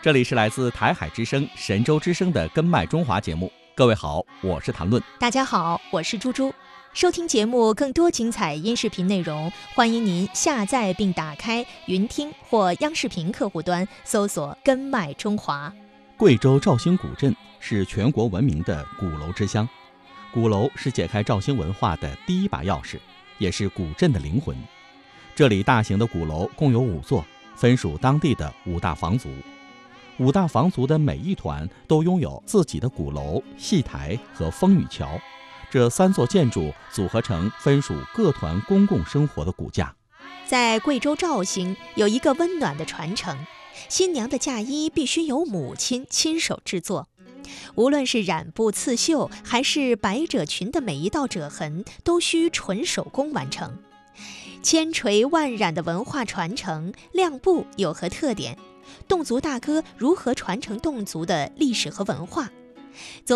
这里是来自台海之声、神州之声的《根脉中华》节目。各位好，我是谭论。 大家好，我是猪猪。收听节目更多精彩音视频内容，欢迎您下载并打开云听或央视频客户端，搜索“根脉中华”。 贵州肇兴古镇是全国闻名的鼓楼之乡，鼓楼是解开肇兴文化的第一把钥匙，也是古镇的灵魂。这里大型的鼓楼共有5座，分属当地的5大房族。5大房族的每一团都拥有自己的鼓楼、戏台和风雨桥，这3座建筑组合成分属各团公共生活的骨架。 在贵州肇兴有一个温暖的传承，新娘的嫁衣必须由母亲亲手制作，无论是染布刺绣还是百褶裙的每一道褶痕，都需纯手工完成。千锤万染的文化传承，亮布有何特点？侗族大哥如何传承侗族的历史和文化？